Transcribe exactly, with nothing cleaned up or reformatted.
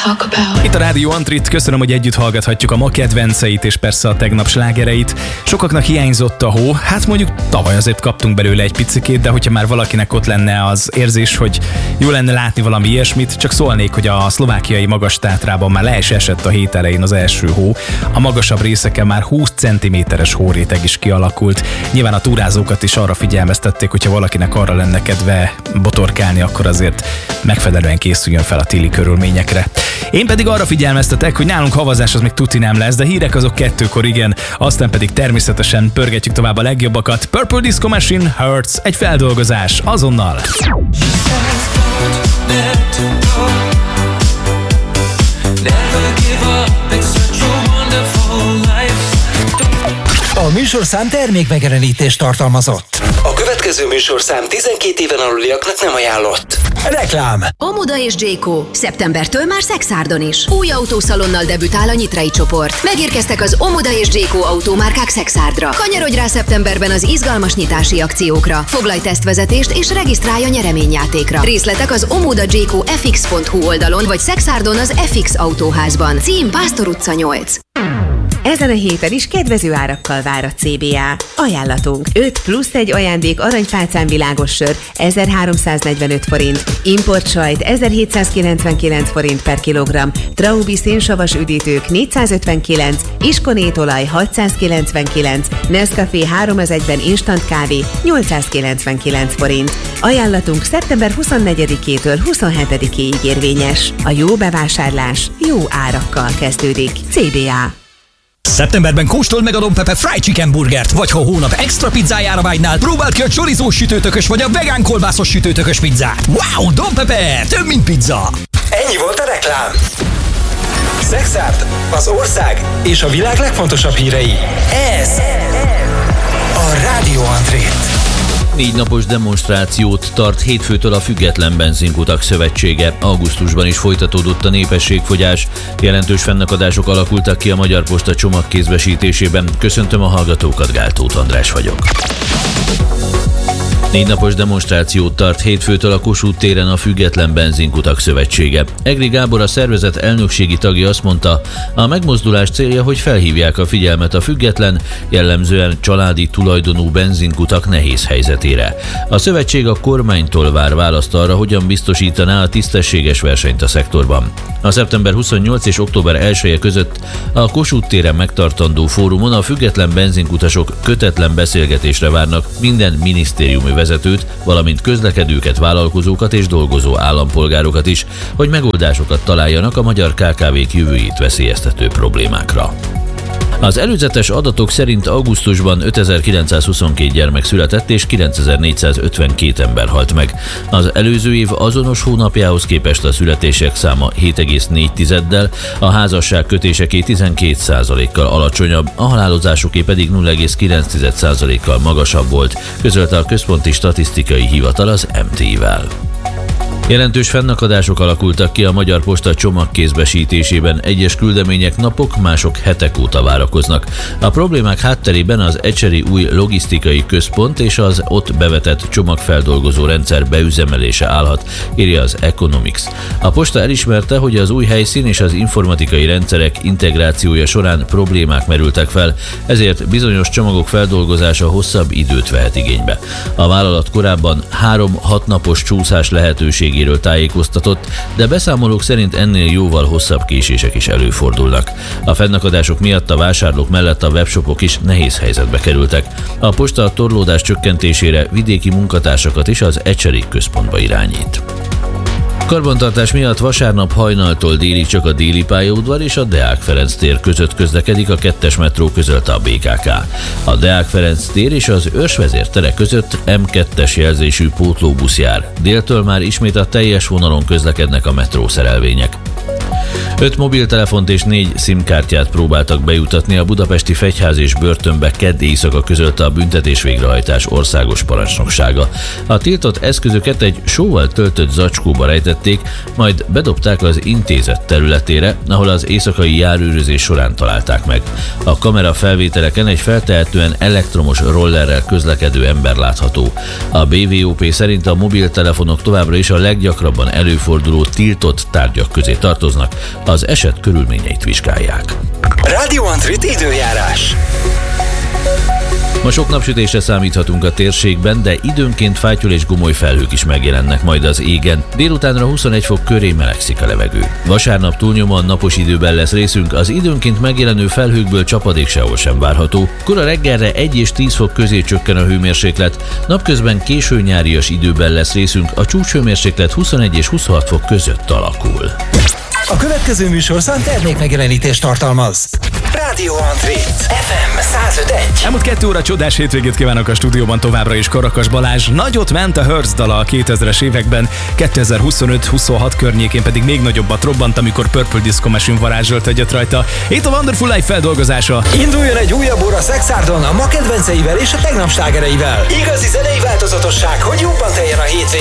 talk about. Itt a Rádió Antrit, köszönöm, hogy együtt hallgathatjuk a ma kedvenceit és persze a tegnap slágereit. Sokaknak hiányzott a hó, hát mondjuk tavaly azért kaptunk belőle egy picikét, de hogyha már valakinek ott lenne az érzés, hogy jó lenne látni valami ilyesmit, csak szólnék, hogy a szlovákiai Magas-Tátrában már le is esett a hét elején az első hó. A magasabb részeken már húsz centiméteres hóréteg is kialakult. Nyilván a túrázókat is arra figyelmeztették, hogyha valakinek arra lenne kedve botorkálni, akkor azért megfelelően készüljön fel a téli körülményekre. Én pedig arra figyelmeztetek, hogy nálunk havazás az még tuti nem lesz, de hírek azok kettőkor igen, aztán pedig természetesen pörgetjük tovább a legjobbakat. Purple Disco Machine, Hurts, egy feldolgozás, azonnal! A műsorszám termékmegjelenítést tartalmazott. A következő műsorszám tizenkét éven aluliaknak nem ajánlott. Reklám. Omoda és J-Co. Szeptembertől már Szexárdon is. Új autószalonnal debütál a Nyitrai csoport. Megérkeztek az Omoda és J-Co autómárkák Szexárdra. Kanyarodj rá szeptemberben az izgalmas nyitási akciókra. Foglalj tesztvezetést és regisztrálj a nyereményjátékra. Részletek az omoda j co f x pont h u oldalon vagy Szexárdon az ef iksz autóházban. Cím Pásztor utca nyolc. Ezen a héten is kedvező árakkal vár a cé bé á. Ajánlatunk: öt plusz egy ajándék aranypálcán világos sör ezerháromszáznegyvenöt forint, import sajt ezerhétszázkilencvenkilenc forint per kilogramm, Traubi szénsavas üdítők négyszázötvenkilenc, Iskonét olaj hatszázkilencvenkilenc, Nescafé három az egyben instant kávé nyolcszázkilencvenkilenc forint. Ajánlatunk szeptember huszonnegyedikétől huszonhetedikéig érvényes. A jó bevásárlás jó árakkal kezdődik. cé bé á. Szeptemberben kóstold meg a Don Pepe Fried Chicken Burgert, vagy ha a hónap extra pizzájára vágynál, próbáld ki a chorizós sütőtökös vagy a vegán kolbászos sütőtökös pizzát. Wow, Don Pepe, több mint pizza! Ennyi volt a reklám. Szexárd, az ország és a világ legfontosabb hírei. Ez a Rádió Antrit. Négy napos demonstrációt tart hétfőtől a Független Benzinkutak Szövetsége. Augusztusban is folytatódott a népességfogyás. Jelentős fennakadások alakultak ki a Magyar Posta csomagkézbesítésében. Köszöntöm a hallgatókat, Gáltóth András vagyok. Négy napos demonstrációt tart hétfőtől a Kossuth téren a Független Benzinkutak Szövetsége. Egri Gábor, a szervezet elnökségi tagja azt mondta, a megmozdulás célja, hogy felhívják a figyelmet a független, jellemzően családi tulajdonú benzinkutak nehéz helyzetére. A szövetség a kormánytól vár választ arra, hogyan biztosítaná a tisztességes versenyt a szektorban. A szeptember huszonnyolcadika és október elseje között a Kossuth téren megtartandó fórumon a független benzinkutasok kötetlen beszélgetésre várnak minden minisztériumi vezetőt, valamint közlekedőket, vállalkozókat és dolgozó állampolgárokat is, hogy megoldásokat találjanak a magyar ká ká vék jövőjét veszélyeztető problémákra. Az előzetes adatok szerint augusztusban ötezer-kilencszázhuszonkét gyermek született és kilencezer-négyszázötvenkét ember halt meg. Az előző év azonos hónapjához képest a születések száma hét egész négy tizeddel, a házasságkötéseké tizenkét százalékkal alacsonyabb, a halálozásoké pedig nulla egész kilenc százalékkal magasabb volt, közölte a Központi Statisztikai Hivatal az em té i-vel. Jelentős fennakadások alakultak ki a Magyar Posta csomagkézbesítésében, egyes küldemények napok, mások hetek óta várakoznak. A problémák hátterében az ecseri új logisztikai központ és az ott bevetett csomagfeldolgozó rendszer beüzemelése állhat, írja az Economics. A posta elismerte, hogy az új helyszín és az informatikai rendszerek integrációja során problémák merültek fel, ezért bizonyos csomagok feldolgozása hosszabb időt vehet igénybe. A vállalat korábban három-hat napos csúszás lehetőségéről tájékoztatott, de beszámolók szerint ennél jóval hosszabb késések is előfordulnak. A fennakadások miatt a vásárlók mellett a webshopok is nehéz helyzetbe kerültek. A posta a torlódás csökkentésére vidéki munkatársakat is az ecseri központba irányít. Karbantartás miatt vasárnap hajnaltól délig csak a déli pályaudvar és a Deák Ferenc tér között közlekedik a kettes metró, közölte a bé ká ká. A Deák Ferenc tér és az Őrsvezér tere között em kettes jelzésű pótlóbusz jár. Déltől már ismét a teljes vonalon közlekednek a metrószerelvények. Öt mobiltelefont és négy SIM-kártyát próbáltak bejutatni a budapesti Fegyház és börtönbe kedd éjszaka, közölte a büntetés végrehajtás országos parancsnoksága. A tiltott eszközöket egy sóval töltött zacskóba rejtették, majd bedobták az intézet területére, ahol az éjszakai járőrözés során találták meg. A kamera felvételeken egy feltehetően elektromos rollerrel közlekedő ember látható. A bé vé o pé szerint a mobiltelefonok továbbra is a leggyakrabban előforduló tiltott tárgyak közé tartoznak. Az eset körülményeit vizsgálják. Radio Antrit időjárás. Ma sok napsütésre számíthatunk a térségben, de időnként fátyol és gomoly felhők is megjelennek majd az égen. Délutánra huszonegy fok köré melegszik a levegő. Vasárnap túlnyomóan napos időben lesz részünk, az időnként megjelenő felhőkből csapadék sehol sem várható. Kora reggelre egy és tíz fok közé csökken a hőmérséklet, napközben késő nyárias időben lesz részünk, a csúcshőmérséklet huszonegy és huszonhat fok között alakul. A következő műsorszám termékmegjelenítést tartalmaz. Radio Antrit ef em száz öt egész egy. Elmúlt kettő óra csodás hétvégét kívánok a stúdióban, továbbra is Karakas Balázs. Nagyot ment a Hurts dala a kétezres években, kétezer-huszonöt huszonhat környékén pedig még nagyobbat robbant, amikor Purple Disco Machine varázsolt egyet rajta. Itt a Wonderful Life feldolgozása. Induljon egy újabb óra Szexárdon a ma kedvenceivel és a tegnap slágereivel. Igazi zenei változatosság, hogy jobban teljen a hétvége.